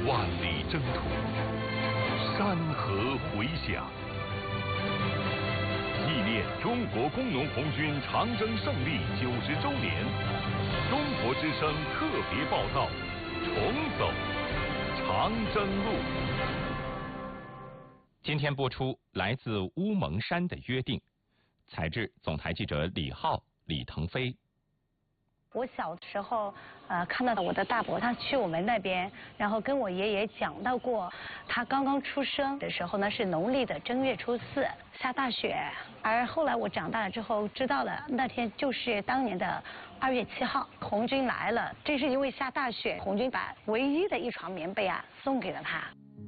万里征途，山河回响。纪念中国工农红军长征胜利90周年，中国之声特别报道：重走长征路。 今天播出来自乌蒙山的约定，采制总台记者李浩、李腾飞。 我小时候，看到我的大伯他去我们那边，然后跟我爷爷讲到过，他刚刚出生的时候呢是农历的正月初4下大雪，而后来我长大了之后知道了那天就是当年的2月7号，红军来了，这是因为下大雪，红军把唯一的一床棉被送给了他。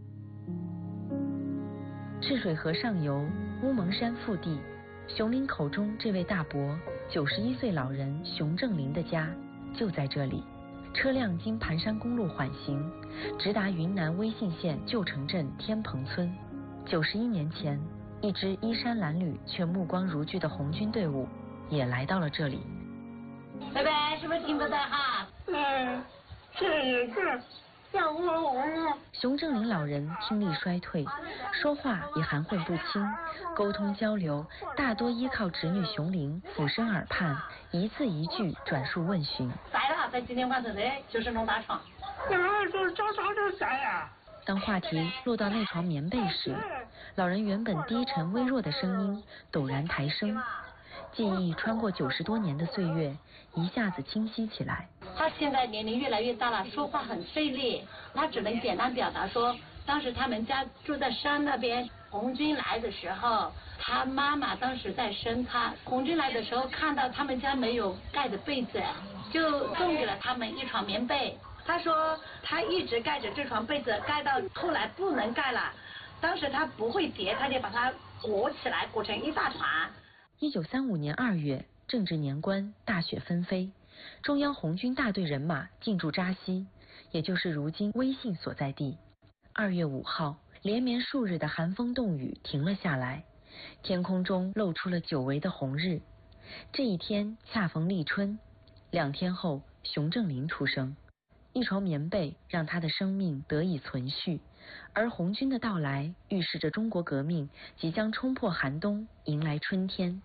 赤水河上游乌蒙山腹地，熊林口中这位大伯91岁老人熊正林的家就在这里。车辆经盘山公路缓行，直达云南威信县旧城镇天棚村。91年前，一支衣衫褴褛却目光如炬的红军队伍也来到了这里。 拜拜，是不是听不到哈？ 这个叫我。 熊正林老人听力衰退，说话也含混不清，沟通交流大多依靠侄女熊玲俯身耳畔，一字一句转述问询。 晒了，在今天晚上的就是弄大床。 就是找床就晒呀。 当话题落到那床棉被时，老人原本低沉微弱的声音陡然抬升，记忆穿过90多年的岁月，一下子清晰起来。 他现在年龄越来越大了，说话很费力，他只能简单表达说，当时他们家住在山那边，红军来的时候，他妈妈当时在生他，红军来的时候看到他们家没有盖的被子，就送给了他们一床棉被。他说他一直盖着这床被子，盖到后来不能盖了，当时他不会叠，他就把它裹起来，裹成一大团。 1935年2月，正值年关，大雪纷飞，中央红军大队人马进驻扎西，也就是如今威信所在地。2月5号，连绵数日的寒风冻雨停了下来，天空中露出了久违的红日。这一天恰逢立春，2天后，熊正林出生。一床棉被让他的生命得以存续，而红军的到来预示着中国革命即将冲破寒冬，迎来春天。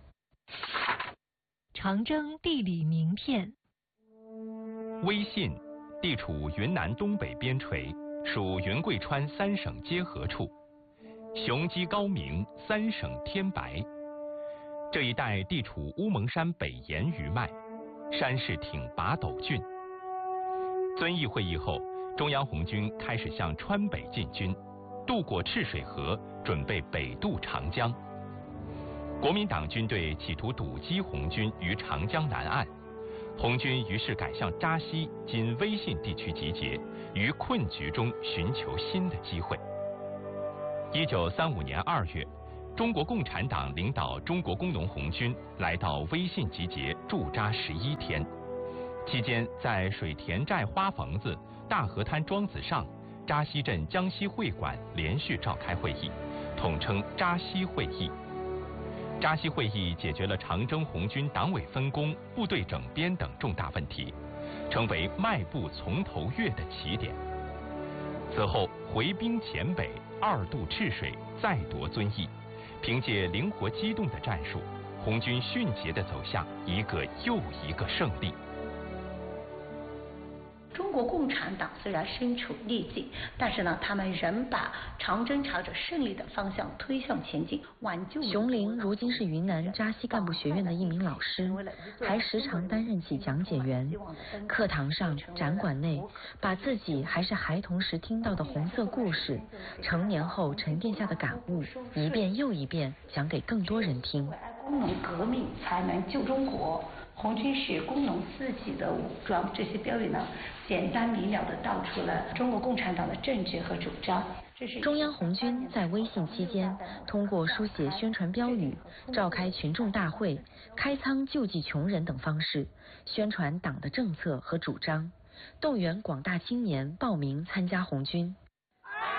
长征地理名片。 威信地处云南东北边陲，属云贵川3省结合处，雄鸡高鸣，3省天白。这一带地处乌蒙山北沿余脉，山势挺拔陡峻。遵义会议后，中央红军开始向川北进军，渡过赤水河，准备北渡长江。国民党军队企图堵击红军于长江南岸，红军于是改向扎西（今威信地区）集结，于困局中寻求新的机会。1935年2月，中国共产党领导中国工农红军来到威信集结驻扎11天。期间，在水田寨花房子、大河滩庄子上、扎西镇江西会馆连续召开会议，统称扎西会议。扎西会议解决了长征红军党委分工、部队整编等重大问题，成为迈步从头越的起点。此后回兵黔北，2渡赤水，再夺遵义。凭借灵活机动的战术，红军迅捷地走向一个又一个胜利。 中国共产党虽然身处逆境，但是呢，他们仍把长征朝着胜利的方向推向前进，挽救。 熊玲如今是云南扎西干部学院的一名老师，还时常担任起讲解员。课堂上、展馆内，把自己还是孩童时听到的红色故事，成年后沉淀下的感悟，一遍又一遍讲给更多人听。 工农革命才能救中国。红军是工农自己的武装，这些标语呢，简单明了地道出了中国共产党的政治和主张。 中央红军在威信期间，通过书写宣传标语、召开群众大会、开仓救济穷人等方式，宣传党的政策和主张，动员广大青年报名参加红军。